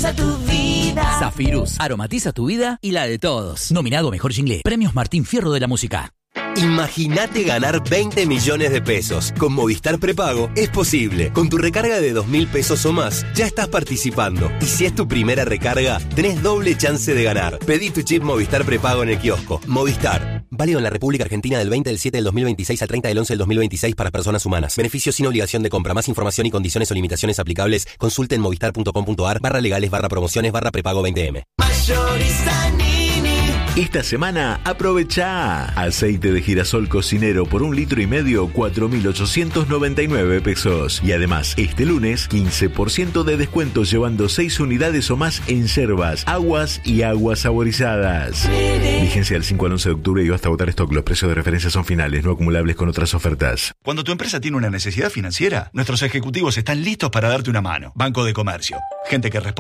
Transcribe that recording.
aromatiza tu vida. Zafirus, aromatiza tu vida y la de todos. Nominado Mejor Jingle. Premios Martín Fierro de la Música. Imagínate ganar 20 millones de pesos. Con Movistar Prepago es posible. Con tu recarga de 2.000 pesos o más, ya estás participando. Y si es tu primera recarga, tenés doble chance de ganar. Pedí tu chip Movistar Prepago en el kiosco. Movistar. Válido en la República Argentina del 20 del 7 del 2026 al 30 del 11 del 2026 para personas humanas. Beneficios sin obligación de compra. Más información y condiciones o limitaciones aplicables. Consulte en movistar.com.ar/legales/prepago 20M. Mayorista Nini. Esta semana aprovecha aceite de girasol cocinero por 1,5 litros, 4.899 pesos. Y además, este lunes, 15% de descuento llevando 6 unidades o más en yerbas, aguas y aguas saborizadas. Vigencia del 5 al 11 de octubre y hasta agotar stock. Los precios de referencia son finales, no acumulables con otras ofertas. Cuando tu empresa tiene una necesidad financiera, nuestros ejecutivos están listos para darte una mano. Banco de Comercio. Gente que responde.